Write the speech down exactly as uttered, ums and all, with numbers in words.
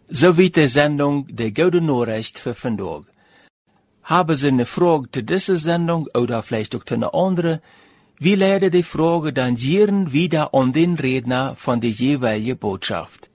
So wie die Sendung Der Gute Nachricht für vandaag. Haben Sie eine Frage zu dieser Sendung oder vielleicht auch zu einer anderen? Wir leiten die Frage dann gern wieder an den Redner von der jeweiligen Botschaft.